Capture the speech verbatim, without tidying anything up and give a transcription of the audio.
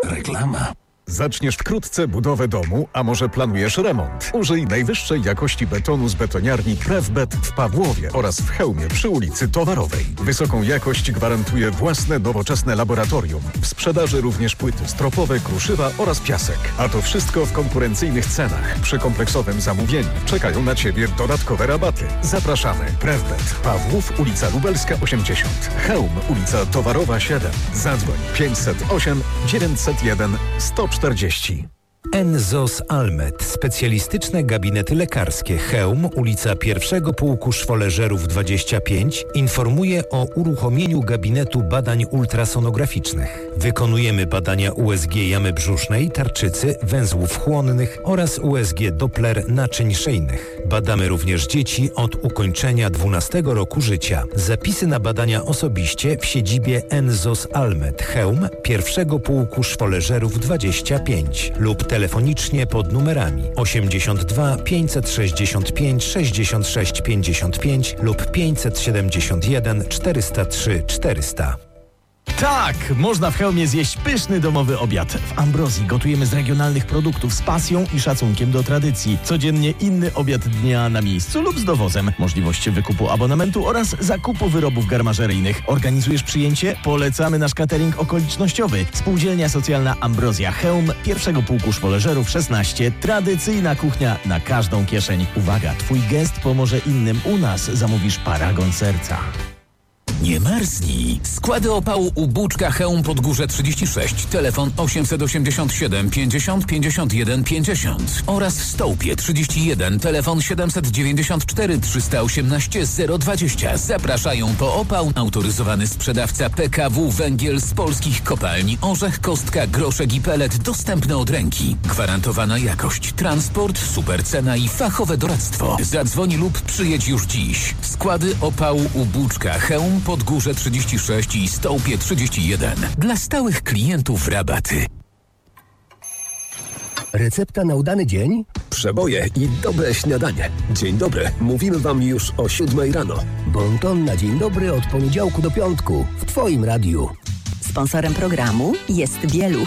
Reklama. Zaczniesz wkrótce budowę domu, a może planujesz remont? Użyj najwyższej jakości betonu z betoniarni Prefbet w Pawłowie oraz w Chełmie przy ulicy Towarowej. Wysoką jakość gwarantuje własne nowoczesne laboratorium. W sprzedaży również płyty stropowe, kruszywa oraz piasek. A to wszystko w konkurencyjnych cenach. Przy kompleksowym zamówieniu czekają na Ciebie dodatkowe rabaty. Zapraszamy. Prefbet. Pawłów, ulica Lubelska osiemdziesiąt. Chełm, ulica Towarowa siedem. Zadzwoń pięćset osiem dziewięćset jeden sto czterdzieści. Enzos Almet. Specjalistyczne gabinety lekarskie. Chełm, ulica Pierwszego Pułku Szwoleżerów dwadzieścia pięć, informuje o uruchomieniu gabinetu badań ultrasonograficznych. Wykonujemy badania U S G jamy brzusznej, tarczycy, węzłów chłonnych oraz U S G Doppler naczyń szyjnych. Badamy również dzieci od ukończenia dwunastego roku życia. Zapisy na badania osobiście w siedzibie Enzos Almet. Chełm, Pierwszego Pułku Szwoleżerów dwadzieścia pięć lub telefonicznie pod numerami osiemdziesiąt dwa pięćset sześćdziesiąt pięć sześćdziesiąt sześć pięćdziesiąt pięć lub pięćset siedemdziesiąt jeden czterysta trzy czterysta. Tak, można w Chełmie zjeść pyszny domowy obiad. W Ambrozji gotujemy z regionalnych produktów z pasją i szacunkiem do tradycji. Codziennie inny obiad dnia na miejscu lub z dowozem. Możliwość wykupu abonamentu oraz zakupu wyrobów garmażeryjnych. Organizujesz przyjęcie? Polecamy nasz catering okolicznościowy. Spółdzielnia Socjalna Ambrozja Chełm, Pierwszego Pułku Szwoleżerów szesnaście. Tradycyjna kuchnia na każdą kieszeń. Uwaga, Twój gest pomoże innym. U nas zamówisz paragon serca. Nie marznij. Składy opału u Buczka Chełm Podgórze trzydzieści sześć, telefon osiemset osiemdziesiąt siedem pięćdziesiąt pięćdziesiąt jeden pięćdziesiąt oraz Stołpie trzydzieści jeden, telefon siedemset dziewięćdziesiąt cztery trzysta osiemnaście zero dwadzieścia. Zapraszają po opał autoryzowany sprzedawca P K W Węgiel z polskich kopalni Orzech, Kostka, Groszek i Pelet, dostępne od ręki. Gwarantowana jakość, transport, super cena i fachowe doradztwo. Zadzwoń lub przyjedź już dziś. Składy opału u Buczka Chełm Podgórze trzydzieści sześć i Stołpie trzydzieści jeden. Dla stałych klientów rabaty. Recepta na udany dzień? Przeboje i dobre śniadanie. Dzień dobry. Mówimy wam już o siódmej rano. Bon ton na dzień dobry od poniedziałku do piątku w Twoim radiu. Sponsorem programu jest Bieluch.